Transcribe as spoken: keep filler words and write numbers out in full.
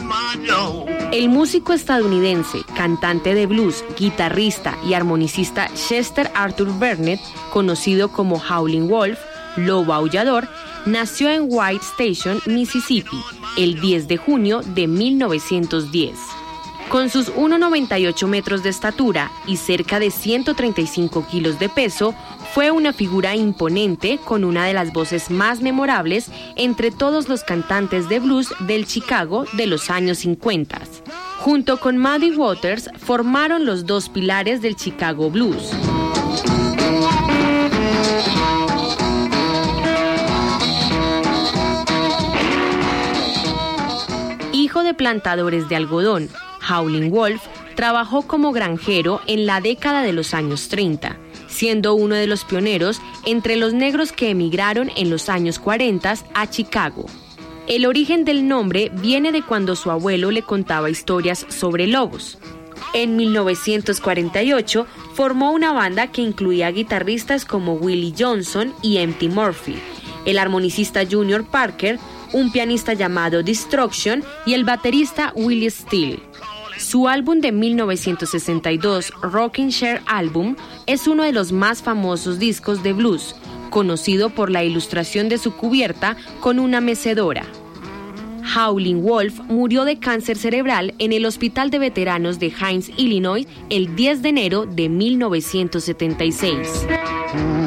El músico estadounidense, cantante de blues, guitarrista y armonicista Chester Arthur Burnett, conocido como Howlin' Wolf, Lobo Aullador, nació en White Station, Mississippi, el diez de junio de mil novecientos diez. Con sus uno coma noventa y ocho metros de estatura y cerca de ciento treinta y cinco kilos de peso, fue una figura imponente con una de las voces más memorables entre todos los cantantes de blues del Chicago de los años cincuenta. Junto con Muddy Waters, formaron los dos pilares del Chicago Blues. Hijo de plantadores de algodón, Howlin' Wolf trabajó como granjero en la década de los años treinta, siendo uno de los pioneros entre los negros que emigraron en los años cuarenta a Chicago. El origen del nombre viene de cuando su abuelo le contaba historias sobre lobos. En mil novecientos cuarenta y ocho formó una banda que incluía guitarristas como Willie Johnson y Empty Murphy, el armonicista Junior Parker, un pianista llamado Destruction y el baterista Willie Steele. Su álbum de mil novecientos sesenta y dos, Rockin' Chair Album, es uno de los más famosos discos de blues, conocido por la ilustración de su cubierta con una mecedora. Howlin' Wolf murió de cáncer cerebral en el Hospital de Veteranos de Hines, Illinois, el diez de enero de mil novecientos setenta y seis.